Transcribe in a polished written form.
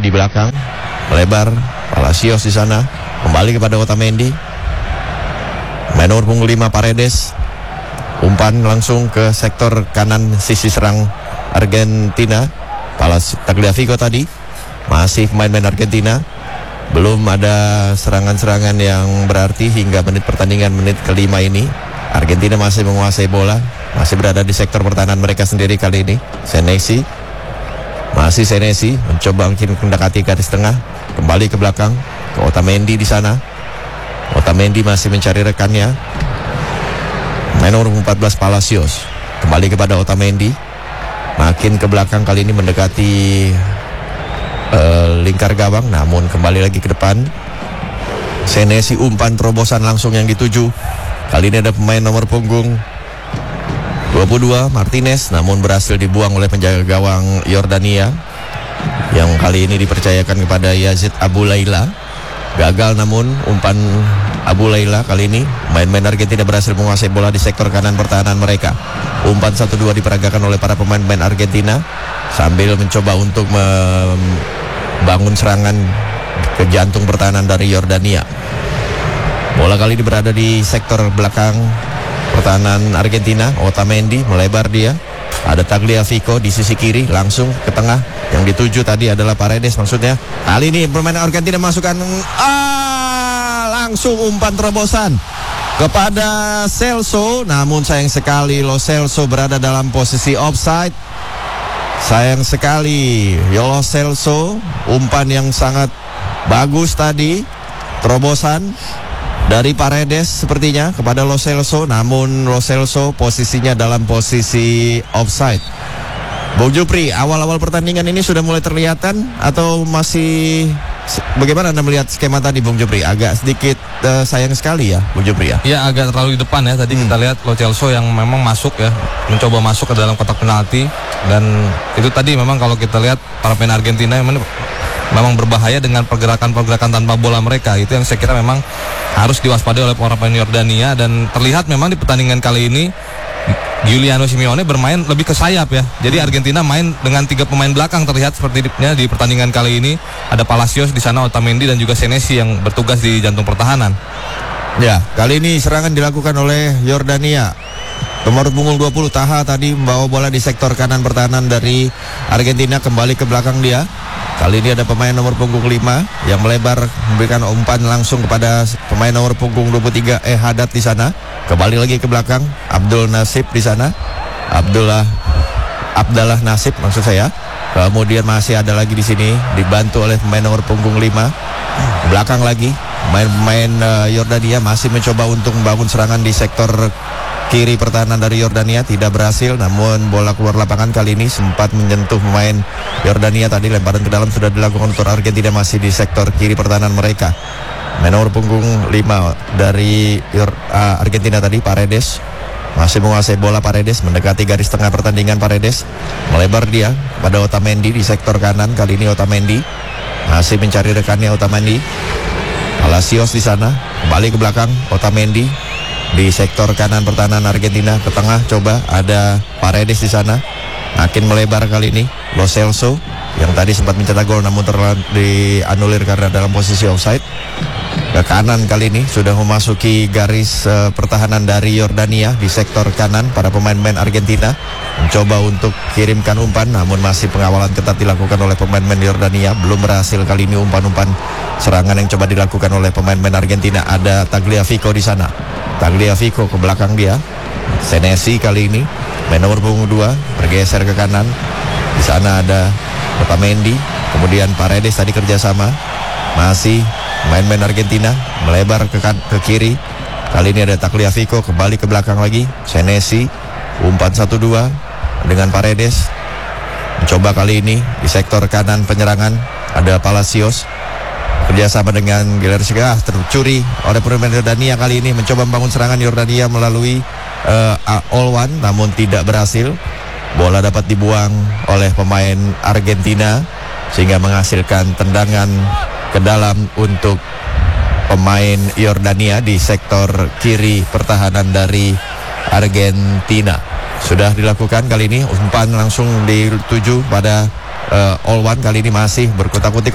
di belakang, melebar. Palacios di sana, kembali kepada Otamendi. Main nomor punggung 5 Paredes. Umpan langsung ke sektor kanan sisi serang Argentina. Tagliafico tadi. Masih pemain-pemain Argentina. Belum ada serangan-serangan yang berarti hingga menit pertandingan, menit kelima ini. Argentina masih menguasai bola, masih berada di sektor pertahanan mereka sendiri kali ini. Senesi mencoba mendekati garis tengah, kembali ke belakang ke Otamendi di sana. Otamendi masih mencari rekannya. Main nomor 14 Palacios, kembali kepada Otamendi. Makin ke belakang kali ini mendekati lingkar gawang, namun kembali lagi ke depan. Senesi umpan terobosan langsung yang dituju. Kali ini ada pemain nomor punggung 22 Martinez, namun berhasil dibuang oleh penjaga gawang Yordania yang kali ini dipercayakan kepada Yazid Abu Laila. Gagal, namun umpan Abu Laila kali ini main-main Argentina berhasil menguasai bola di sektor kanan pertahanan mereka. Umpan 1-2 diperagakan oleh para pemain-pemain Argentina sambil mencoba untuk membangun serangan ke jantung pertahanan dari Yordania. Bola kali ini berada di sektor belakang pertahanan Argentina. Otamendi melebar dia. Ada Tagliafico di sisi kiri, langsung ke tengah. Yang dituju tadi adalah Paredes maksudnya. Kali ini pemain Argentina masukkan langsung umpan terobosan kepada Celso. Namun sayang sekali Lo Celso berada dalam posisi offside. Sayang sekali Lo Celso. Umpan yang sangat bagus tadi, terobosan dari Paredes sepertinya kepada Lo Celso, namun Lo Celso posisinya dalam posisi offside. Bung Jupri, awal-awal pertandingan ini sudah mulai terlihatan atau masih bagaimana Anda melihat skema tadi, Bung Jupri? Agak sedikit sayang sekali ya, Bung Jupri ya? Ya, agak terlalu di depan ya. Tadi kita lihat Lo Celso yang memang masuk ya, mencoba masuk ke dalam kotak penalti. Dan itu tadi memang kalau kita lihat para pemain Argentina yang memang berbahaya dengan pergerakan-pergerakan tanpa bola mereka. Itu yang saya kira memang harus diwaspadai oleh para pemain Yordania. Dan terlihat memang di pertandingan kali ini Giuliano Simeone bermain lebih ke sayap ya. Jadi Argentina main dengan 3 pemain belakang terlihat sepertinya di pertandingan kali ini. Ada Palacios di sana, Otamendi dan juga Senesi yang bertugas di jantung pertahanan. Ya, kali ini serangan dilakukan oleh Yordania. Nomor punggung 20 Taha tadi membawa bola di sektor kanan pertahanan dari Argentina, kembali ke belakang dia. Kali ini ada pemain nomor punggung 5 yang melebar memberikan umpan langsung kepada pemain nomor punggung 23 Haddad di sana. Kembali lagi ke belakang Abdul Nasib di sana. Abdallah Nasib maksud saya. Kemudian masih ada lagi di sini dibantu oleh pemain nomor punggung 5. Belakang lagi pemain Yordania masih mencoba untuk membangun serangan di sektor kiri pertahanan dari Yordania, tidak berhasil. Namun bola keluar lapangan kali ini sempat menyentuh pemain Yordania tadi. Lemparan ke dalam sudah dilakukan untuk Argentina, masih di sektor kiri pertahanan mereka. Main nomor punggung 5 dari Argentina tadi Paredes masih menguasai bola. Paredes mendekati garis tengah pertandingan. Paredes melebar dia pada Otamendi di sektor kanan. Kali ini Otamendi masih mencari rekannya. Otamendi, Palacios di sana, kembali ke belakang Otamendi di sektor kanan pertahanan Argentina. Ke tengah coba ada Paredes di sana, makin melebar kali ini. Lo Celso yang tadi sempat mencetak gol namun dianulir karena dalam posisi offside. Ke kanan kali ini sudah memasuki garis pertahanan dari Yordania di sektor kanan. Para pemain-pemain Argentina mencoba untuk kirimkan umpan, namun masih pengawalan ketat dilakukan oleh pemain-pemain Yordania. Belum berhasil kali ini umpan-umpan serangan yang coba dilakukan oleh pemain-pemain Argentina. Ada Tagliafico di sana. Tagliafico ke belakang dia. Senesi kali ini main nomor punggung 2 bergeser ke kanan. Di sana ada Otamendi, kemudian Paredes tadi kerjasama. Masih main-main Argentina melebar ke kiri. Kali ini ada Tagliafico, kembali ke belakang lagi. Senesi, umpan 1-2 dengan Paredes. Mencoba kali ini di sektor kanan penyerangan ada Palacios, kerjasama dengan Gilarsiga, tercuri oleh pemain Yordania. Kali ini mencoba membangun serangan Yordania melalui all-one, namun tidak berhasil. Bola dapat dibuang oleh pemain Argentina sehingga menghasilkan tendangan ke dalam untuk pemain Yordania di sektor kiri pertahanan dari Argentina. Sudah dilakukan kali ini, umpan langsung dituju pada all-one. Kali ini masih berkutak-kutik